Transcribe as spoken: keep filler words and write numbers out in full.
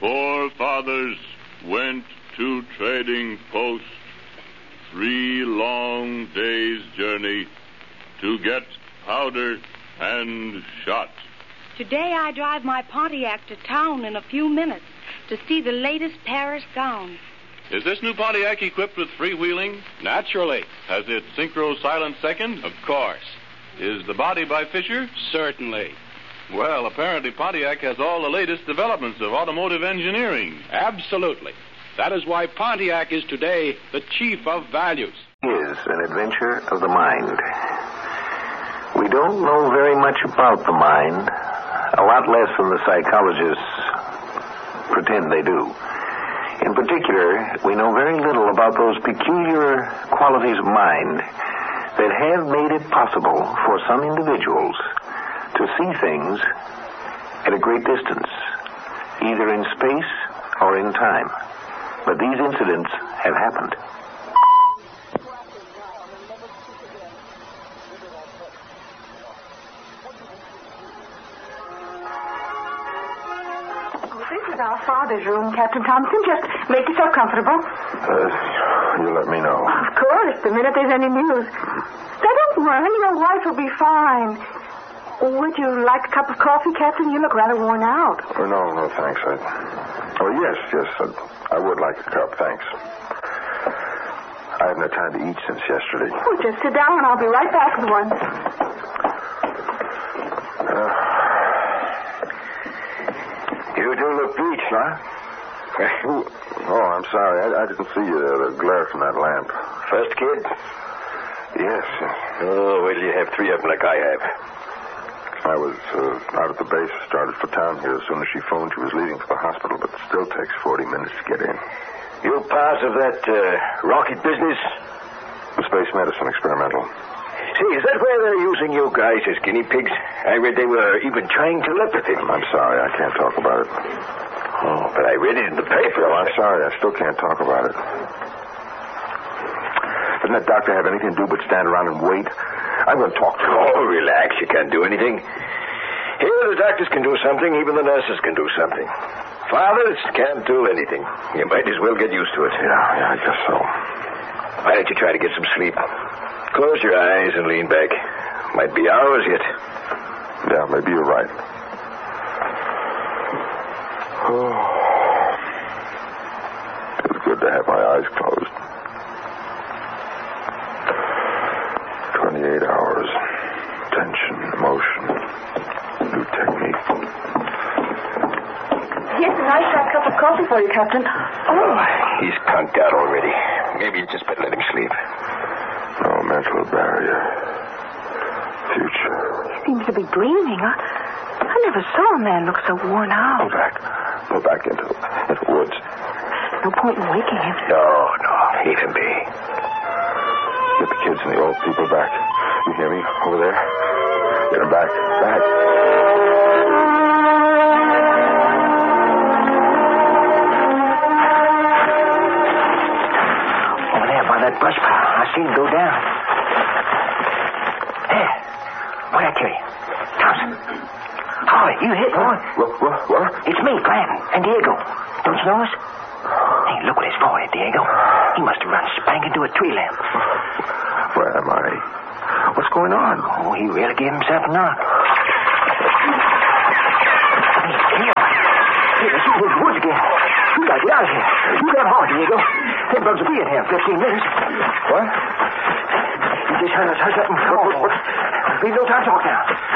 Forefathers went to trading post, three long days' journey to get powder and shot. Today I drive my Pontiac to town in a few minutes to see the latest Paris gown. Is this new Pontiac equipped with freewheeling? Naturally. Has it synchro silent second? Of course. Is the body by Fisher? Certainly. Well, apparently Pontiac has all the latest developments of automotive engineering. Absolutely. That is why Pontiac is today the chief of values. Is an adventure of the mind. We don't know very much about the mind, a lot less than the psychologists pretend they do. In particular, we know very little about those peculiar qualities of mind that have made it possible for some individuals to see things at a great distance, either in space or in time. But these incidents have happened. This is our father's room, Captain Thompson. Just make yourself comfortable. Uh, you let me know. Of course, the minute there's any news. Now, don't worry, your wife will be fine. Would you like a cup of coffee, Captain? You look rather worn out. Oh, no, no, thanks. I... Oh, yes, yes, I, I would like a cup, thanks. I haven't had time to eat since yesterday. Well, just sit down and I'll be right back with one. Uh, you do look bleached, huh? Oh, I'm sorry. I, I didn't see uh, the glare from that lamp. First kid? Yes, yes. Oh, wait till you have three of them like I have. I was uh, out at the base, started for town here. As soon as she phoned, she was leaving for the hospital, but it still takes forty minutes to get in. You part of that uh, rocket business? The space medicine experimental. See, is that where they're using you guys as guinea pigs? I read they were even trying telepathy. I'm sorry, I can't talk about it. Oh, but I read it in the paper. Oh, I'm sorry, I still can't talk about it. Doesn't that doctor have anything to do but stand around and wait? I'm going to talk to him. Oh, relax. You can't do anything. Here, the doctors can do something. Even the nurses can do something. Fathers can't do anything. You might as well get used to it. Yeah, yeah, I guess so. Why don't you try to get some sleep? Close your eyes and lean back. Might be hours yet. Yeah, maybe you're right. Oh. It's good to have my eyes closed. twenty-eight hours. Tension, emotion. New technique. Here's a nice hot cup of coffee for you, Captain. Oh, he's conked out already. Maybe you just better let him sleep. No mental barrier. Future. He seems to be dreaming. I, I never saw a man look so worn out. Go back. Go back into the, into the woods. No point in waking him. No, no. Leave him be. Get the kids and the old people back. You hear me? Over there? Get them back. Back. Over there by that brush pile. I seen him go down. There. What'd I tell you? Thompson. Holly, you hit one. What? What? What? It's me, Gladden, and Diego. Don't you know us? Hey, look at his forehead, Diego. He must have run spank into a tree lamp. Where am I? What's going on? Oh, he really gave himself a knock. Hey, let's see those woods again. We gotta get out of here. You grab hard, Diego. Them bugs will be in here in fifteen minutes. What? You just heard us hush up and fall. There'll be no time to talk now.